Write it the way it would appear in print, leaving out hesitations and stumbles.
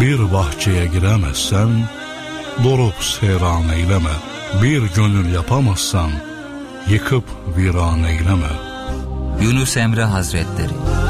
Bir bahçeye giremezsen durup seyran eyleme. Bir gönül yapamazsan yıkıp viran eyleme. Yunus Emre Hazretleri.